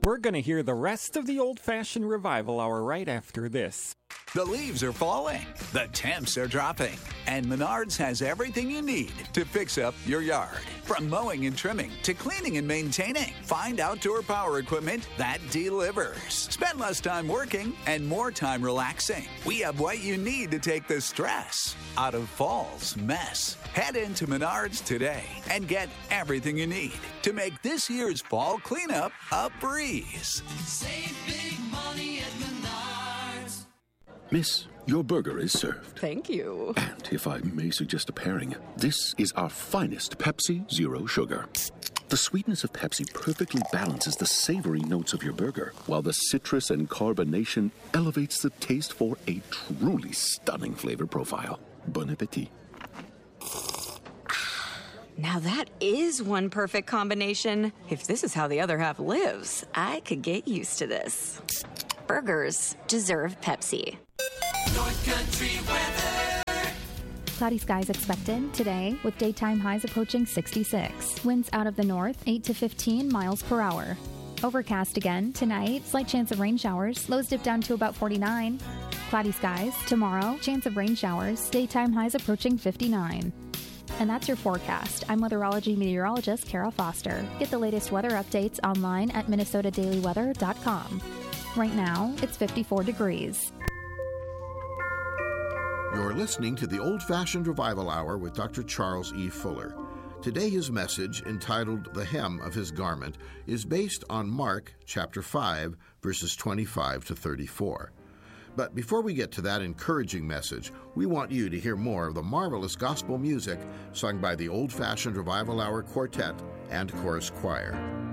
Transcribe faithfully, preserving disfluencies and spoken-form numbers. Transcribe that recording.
We're going to hear the rest of the Old-Fashioned Revival Hour right after this. The leaves are falling, the temps are dropping, and Menards has everything you need to fix up your yard. From mowing and trimming to cleaning and maintaining, find outdoor power equipment that delivers. Spend less time working and more time relaxing. We have what you need to take the stress out of fall's mess. Head into Menards today and get everything you need to make this year's fall cleanup a breeze. Save big money at Menards. Miss, your burger is served. Thank you. And if I may suggest a pairing, this is our finest Pepsi Zero Sugar. The sweetness of Pepsi perfectly balances the savory notes of your burger, while the citrus and carbonation elevates the taste for a truly stunning flavor profile. Bon appetit. Now that is one perfect combination. If this is how the other half lives, I could get used to this. Burgers deserve Pepsi. North Country weather. Cloudy skies expected today with daytime highs approaching sixty-six. Winds out of the north, eight to fifteen miles per hour. Overcast again tonight, slight chance of rain showers. Lows dip down to about forty-nine. Cloudy skies tomorrow, chance of rain showers. Daytime highs approaching fifty-nine. And that's your forecast. I'm weatherology meteorologist Kara Foster. Get the latest weather updates online at minnesota daily weather dot com. Right now, it's fifty-four degrees. You're listening to the Old-Fashioned Revival Hour with Doctor Charles E. Fuller. Today his message, entitled The Hem of His Garment, is based on Mark chapter five, verses twenty-five to thirty-four. But before we get to that encouraging message, we want you to hear more of the marvelous gospel music sung by the Old-Fashioned Revival Hour Quartet and Chorus Choir.